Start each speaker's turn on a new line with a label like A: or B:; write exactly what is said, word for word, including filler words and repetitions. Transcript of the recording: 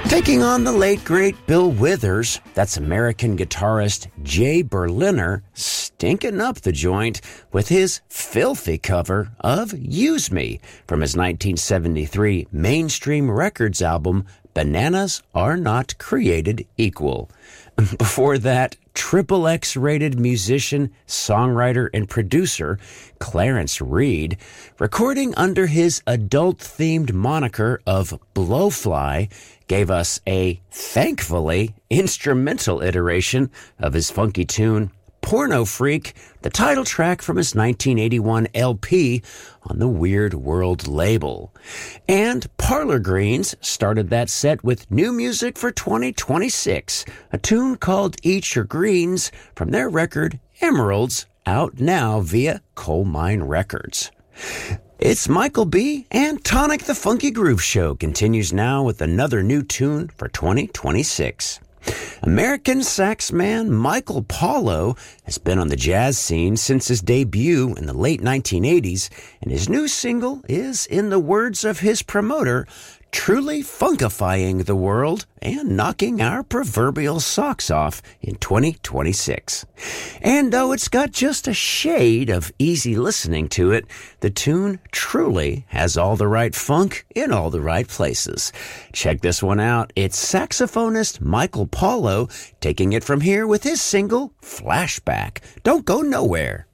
A: Taking on the late, great Bill Withers, that's American guitarist Jay Berliner stinking up the joint with his filthy cover of Use Me from his nineteen seventy-three Mainstream Records album, Bananas Are Not Created Equal. Before that, triple X-rated musician, songwriter, and producer Clarence Reed, recording under his adult-themed moniker of Blowfly, gave us a, thankfully, instrumental iteration of his funky tune, Porno Freak, the title track from his nineteen eighty-one L P on the Weird World label. And Parlor Greens started that set with new music for twenty twenty-six, a tune called Eat Your Greens from their record Emeralds, out now via Coal Mine Records. It's Michael B. and Tonic the Funky Groove Show continues now with another new tune for twenty twenty-six. American sax man Michael Paulo has been on the jazz scene since his debut in the late nineteen eighties, and his new single is, in the words of his promoter, truly funkifying the world and knocking our proverbial socks off in twenty twenty-six. And though it's got just a shade of easy listening to it, the tune truly has all the right funk in all the right places. Check this one out. It's saxophonist Michael Paulo taking it from here with his single, Flashback. Don't go nowhere.